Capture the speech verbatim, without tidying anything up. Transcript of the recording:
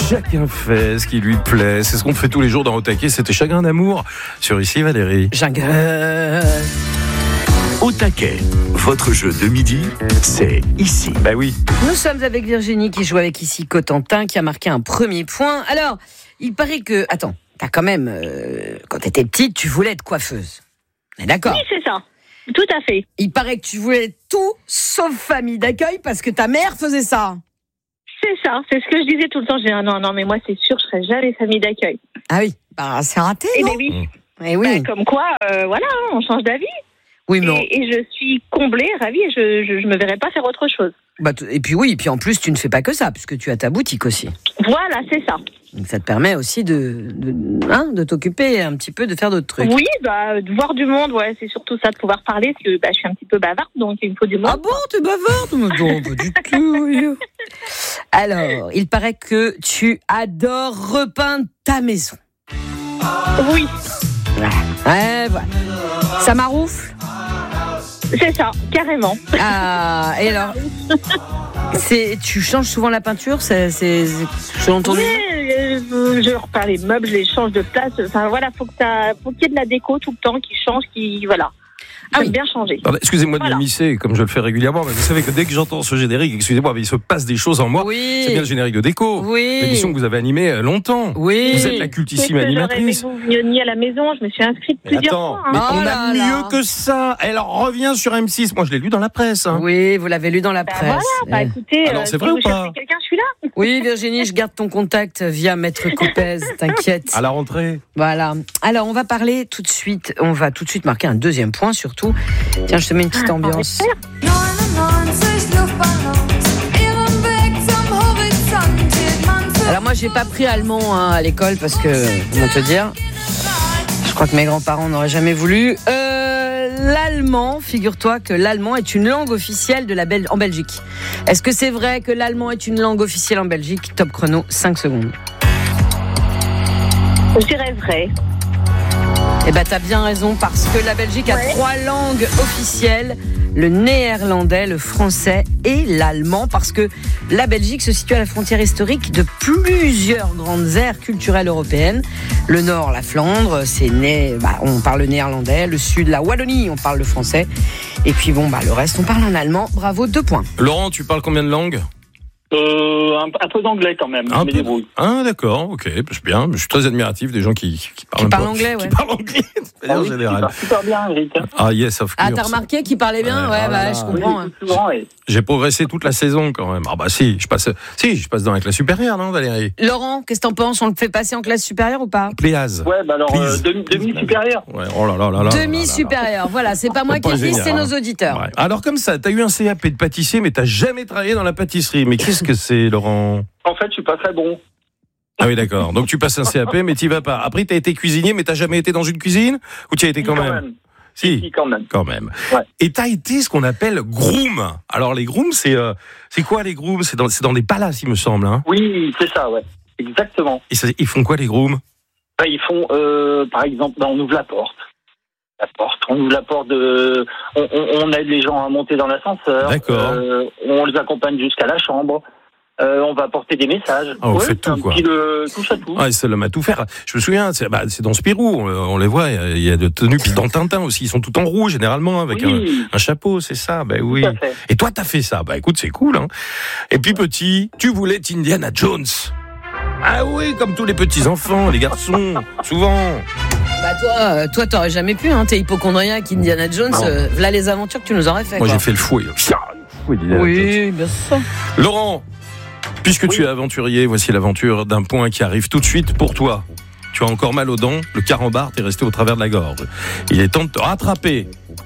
Chacun fait ce qui lui plaît. C'est ce qu'on fait tous les jours dans Au Taquet. C'était Chagrin d'amour sur Ici Valérie. Chagrin. Au Taquet, votre jeu de midi, c'est Ici. Bah oui. Nous sommes avec Virginie qui joue avec Ici Cotentin, qui a marqué un premier point. Alors, il paraît que... Attends, t'as quand même... Euh, quand t'étais petite, tu voulais être coiffeuse. On est d'accord ? Oui, c'est ça. Tout à fait. Il paraît que tu voulais être tout sauf famille d'accueil parce que ta mère faisait ça. C'est ça, c'est ce que je disais tout le temps. Je disais, ah non, non, mais moi, c'est sûr, je serai jamais famille d'accueil. Ah oui, bah c'est raté, Eh non ? bien oui. Eh oui. Bah, comme quoi, euh, voilà, on change d'avis. Oui, mais on- Et, et je suis comblée, ravie, et je, je, je me verrai pas faire autre chose. bah, t- et puis oui, et puis en plus, tu ne fais pas que ça, puisque tu as ta boutique aussi. Voilà, c'est ça. Donc ça te permet aussi de, de, hein, de t'occuper un petit peu, de faire d'autres trucs. Oui, bah, de voir du monde, ouais, c'est surtout ça, de pouvoir parler, parce que bah, je suis un petit peu bavarde, donc il me faut du monde. Ah bon, t'es bavarde ? Mais non, pas du tout. oui. Alors, il paraît que tu adores repeindre ta maison. Oui, Ouais, voilà. Ça maroufle ? c'est ça, carrément. Ah, et alors c'est, tu changes souvent la peinture, c'est, c'est, c'est selon ton Oui, niveau ? euh, je repars les meubles, je les change de place. Enfin voilà, faut que ça, faut qu'il y ait de la déco tout le temps qui change, qui voilà. Ah J'aime oui. bien changer. Pardon, excusez-moi Voilà. de m'immiscer, comme je le fais régulièrement, mais vous savez que dès que j'entends ce générique, excusez-moi, mais il se passe des choses en moi. Oui. C'est bien le générique de Déco. Oui. L'émission que vous avez animée euh, longtemps. Oui. Vous êtes la C'est cultissime que j'aurais aimé animatrice. que vous veniez à la maison, je me suis inscrite Mais plusieurs attends, fois. hein. mais Oh on là a là. mieux que ça. Alors reviens sur M six. Moi, je l'ai lu dans la presse. Hein. Oui, vous l'avez lu dans la Bah presse. voilà, bah Eh. écoutez, Alors, euh, c'est si vrai vous ou pas cherchez quelqu'un, je suis là. Oui, Virginie, je garde ton contact via Maître Copez, t'inquiète. À la rentrée. Voilà. Alors, on va parler tout de suite, on va tout de suite marquer un deuxième point surtout. Tiens, je te mets une petite ambiance. Alors moi, j'ai pas pris allemand hein, à l'école parce que, comment te dire, je crois que mes grands-parents n'auraient jamais voulu. Euh, l'allemand, figure-toi que l'allemand est une langue officielle de la Bel- en Belgique. Est-ce que c'est vrai que l'allemand est une langue officielle en Belgique ? Top chrono, cinq secondes. Je dirais vrai. Eh ben, t'as bien raison, parce que la Belgique a Ouais. trois langues officielles, le néerlandais, le français et l'allemand, parce que la Belgique se situe à la frontière historique de plusieurs grandes aires culturelles européennes. Le nord, la Flandre, c'est né, bah, on parle le néerlandais, le sud, la Wallonie, on parle le français, et puis bon, bah, le reste, on parle en allemand. Bravo, deux points. Laurent, tu parles combien de langues ? Euh, un, un peu d'anglais quand même. Un je me peu. débrouille. Ah, d'accord, ok, c'est bien. Je suis très admiratif des gens qui, qui parlent, Qui parlent pas- anglais, qui ouais. parlent anglais, de manière Ah oui, générale. super, super bien, Eric. Ah yes, of Ah, course. t'as remarqué qu'il parlait bien ? Ouais, Ouais, ah là bah, là. je Oui, comprends. hein. souvent, oui. J'ai progressé toute la saison quand même. Ah bah si, je passe, si, je passe dans la classe supérieure, non, Valérie ? Laurent, qu'est-ce que t'en penses ? On le fait passer en classe supérieure ou pas ? Pléaz. Ouais, bah alors, euh, Please. demi, demi-supérieur. Ouais, oh là là là là. Demi-supérieur, voilà, c'est pas moi C'est qui pas le dis, génial, c'est hein. nos auditeurs. Ouais. Alors comme ça, t'as eu un C A P de pâtissier, mais t'as jamais travaillé dans la pâtisserie. Mais qu'est-ce que c'est, Laurent ? En fait, je suis pas très bon. Ah oui, d'accord. Donc tu passes un C A P, mais t'y vas pas. Après, t'as été cuisinier, mais t'as jamais été dans une cuisine ? Ou t'y as été quand, même, Si, Si, quand même. quand même. Ouais. Et t'as été ce qu'on appelle groom. Alors les grooms, c'est euh, c'est quoi les grooms ? C'est dans, c'est dans des palaces, il me semble. Hein. Oui, c'est ça, ouais. Exactement. Et ça, ils font quoi les grooms ? Bah, ils font, euh, par exemple, bah, on ouvre la porte. La porte, on ouvre la porte de, on, on, on aide les gens à monter dans l'ascenseur. D'accord. Euh, on les accompagne jusqu'à la chambre. Euh, on va porter des messages. Ah, vous Ouais, faites c'est tout, un quoi. petit, euh, touche à tout. Ah, c'est l'homme à tout faire. Je me souviens, c'est, bah, c'est dans Spirou, on, on les voit, il y a de tenues, puis dans Tintin aussi, ils sont tout en rouge généralement, avec Oui. un, un chapeau, c'est ça, ben oui. Tout à fait. Et toi, t'as fait ça, bah écoute, c'est cool, hein. Et puis petit, tu voulais être Indiana Jones. Ah oui, comme tous les petits enfants, les garçons, souvent. Bah toi, euh, toi t'aurais jamais pu, hein, t'es hypochondriaque, Indiana Jones, Non. euh, voilà les aventures que tu nous aurais fait. Moi, quoi. j'ai fait le fouet. Le fouet d'Indiana Jones. Oui, bien sûr. Laurent, puisque Oui. tu es aventurier, voici l'aventure d'un point qui arrive tout de suite pour toi. Tu as encore mal aux dents, le carambar t'est resté au travers de la gorge. Il est temps de te rattraper.